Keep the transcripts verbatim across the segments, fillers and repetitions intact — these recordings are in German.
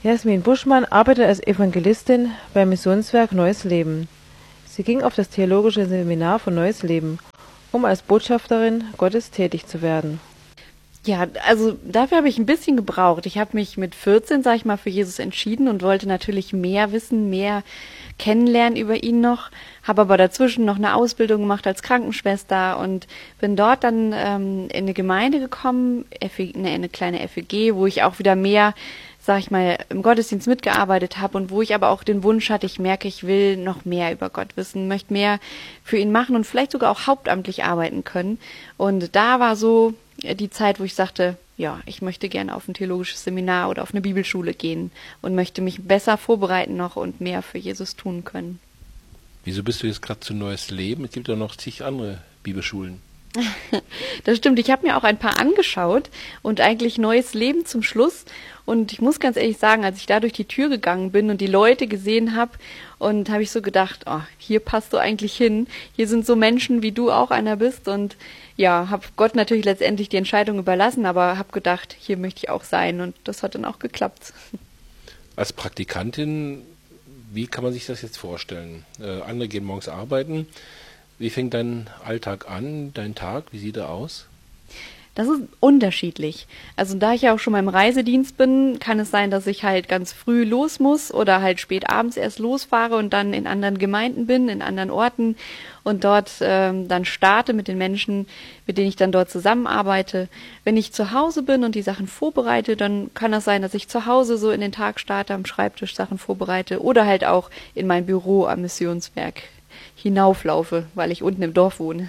Jasmin Buschmann arbeitet als Evangelistin beim Missionswerk Neues Leben. Sie ging auf das theologische Seminar von Neues Leben, um als Botschafterin Gottes tätig zu werden. Ja, also dafür habe ich ein bisschen gebraucht. Ich habe mich mit vierzehn, sag ich mal, für Jesus entschieden und wollte natürlich mehr wissen, mehr kennenlernen über ihn noch, habe aber dazwischen noch eine Ausbildung gemacht als Krankenschwester und bin dort dann ähm, in eine Gemeinde gekommen, F E, eine, eine kleine F E G, wo ich auch wieder mehr, sag ich mal, im Gottesdienst mitgearbeitet habe und wo ich aber auch den Wunsch hatte, ich merke, ich will noch mehr über Gott wissen, möchte mehr für ihn machen und vielleicht sogar auch hauptamtlich arbeiten können. Und da war so die Zeit, wo ich sagte, ja, ich möchte gerne auf ein theologisches Seminar oder auf eine Bibelschule gehen und möchte mich besser vorbereiten noch und mehr für Jesus tun können. Wieso bist du jetzt gerade zu Neues Leben? Es gibt ja noch zig andere Bibelschulen. Das stimmt, ich habe mir auch ein paar angeschaut und eigentlich Neues Leben zum Schluss. Und ich muss ganz ehrlich sagen, als ich da durch die Tür gegangen bin und die Leute gesehen habe, und habe ich so gedacht, oh, hier passt du eigentlich hin. Hier sind so Menschen, wie du auch einer bist. Und ja, habe Gott natürlich letztendlich die Entscheidung überlassen, aber habe gedacht, hier möchte ich auch sein. Und das hat dann auch geklappt. Als Praktikantin, wie kann man sich das jetzt vorstellen? Äh, andere gehen morgens arbeiten. Wie fängt dein Alltag an, dein Tag? Wie sieht er aus? Das ist unterschiedlich. Also da ich ja auch schon mal im Reisedienst bin, kann es sein, dass ich halt ganz früh los muss oder halt spät abends erst losfahre und dann in anderen Gemeinden bin, in anderen Orten und dort ähm, dann starte mit den Menschen, mit denen ich dann dort zusammenarbeite. Wenn ich zu Hause bin und die Sachen vorbereite, dann kann das sein, dass ich zu Hause so in den Tag starte, am Schreibtisch Sachen vorbereite oder halt auch in mein Büro am Missionswerk hinauflaufe, weil ich unten im Dorf wohne.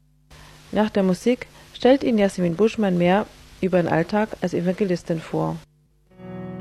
Nach der Musik stellt Ihnen Jasmin Buschmann mehr über den Alltag als Evangelistin vor.